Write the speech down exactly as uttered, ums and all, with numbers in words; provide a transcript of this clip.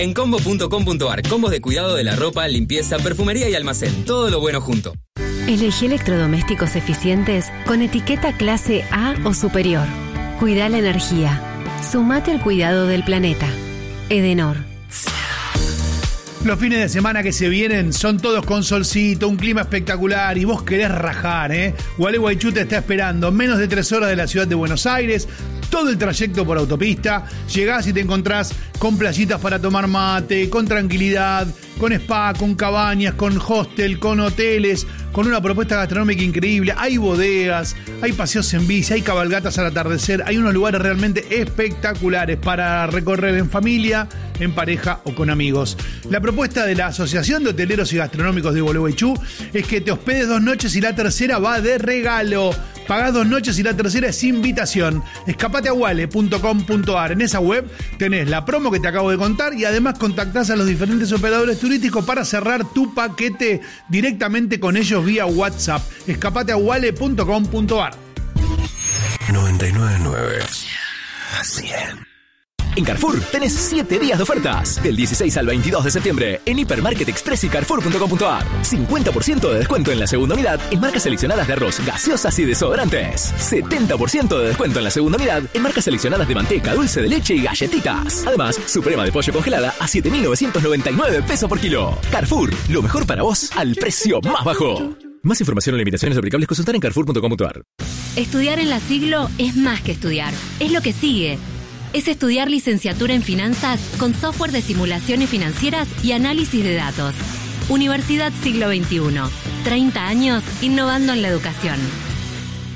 En combo punto com punto ar, combos de cuidado de la ropa, limpieza, perfumería y almacén. Todo lo bueno junto. Elegí electrodomésticos eficientes con etiqueta clase A o superior. Cuida la energía. Sumate al cuidado del planeta. Edenor. Los fines de semana que se vienen son todos con solcito, un clima espectacular y vos querés rajar, ¿eh? Gualeguaychú te está esperando. Menos de tres horas de la ciudad de Buenos Aires. Todo el trayecto por autopista. Llegás y te encontrás con playitas para tomar mate, con tranquilidad, con spa, con cabañas, con hostel, con hoteles, con una propuesta gastronómica increíble. Hay bodegas, hay paseos en bici, hay cabalgatas al atardecer. Hay unos lugares realmente espectaculares para recorrer en familia, en pareja o con amigos. La propuesta de la Asociación de Hoteleros y Gastronómicos de Gualeguaychú es que te hospedes dos noches y la tercera va de regalo. Pagás dos noches y la tercera es invitación. Escapate a guale punto com punto ar. En esa web tenés la promo que te acabo de contar y además contactás a los diferentes operadores turísticos para cerrar tu paquete directamente con ellos vía WhatsApp. Escapate a guale punto com punto ar. noventa y nueve punto nueve. cien. En Carrefour tenés siete días de ofertas. Del dieciséis al veintidós de septiembre en Hipermarket Express y Carrefour punto com punto ar. cincuenta por ciento de descuento en la segunda unidad en marcas seleccionadas de arroz, gaseosas y desodorantes. setenta por ciento de descuento en la segunda unidad en marcas seleccionadas de manteca, dulce de leche y galletitas. Además, suprema de pollo congelada a siete mil novecientos noventa y nueve pesos por kilo. Carrefour, lo mejor para vos al precio más bajo. Más información o limitaciones aplicables consultar en carrefour punto com punto ar. Estudiar en la Siglo es más que estudiar. Es lo que sigue. Es estudiar licenciatura en finanzas con software de simulaciones financieras y análisis de datos. Universidad Siglo veintiuno. treinta años innovando en la educación.